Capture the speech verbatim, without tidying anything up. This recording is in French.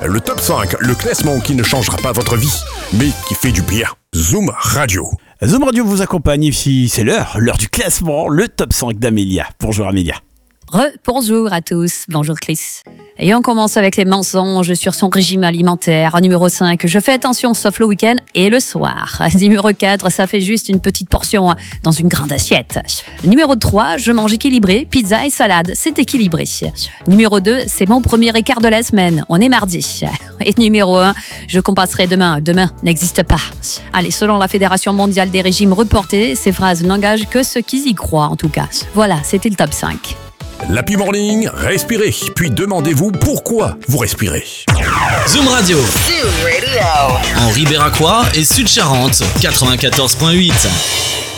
le top cinq, le classement qui ne changera pas votre vie, mais qui fait du bien. Zoom Radio. Zoom Radio vous accompagne ici, c'est l'heure, l'heure du classement, le top cinq d'Amélia. Bonjour Amélia. Re-bonjour à tous, bonjour Chris. Et on commence avec les mensonges sur son régime alimentaire. Numéro cinq, je fais attention sauf le week-end et le soir. Numéro quatre, ça fait juste une petite portion dans une grande assiette. Numéro trois, je mange équilibré, pizza et salade, c'est équilibré. Numéro deux, c'est mon premier écart de la semaine, on est mardi. Et numéro un, je compasserai demain, demain n'existe pas. Allez, selon la Fédération mondiale des régimes reportés, ces phrases n'engagent que ceux qui y croient en tout cas. Voilà, c'était le top cinq. L'Happy Morning, respirez, puis demandez-vous pourquoi vous respirez. Zoom Radio. Zoom Radio. En Ribéracois et Sud-Charente, quatre-vingt-quatorze virgule huit.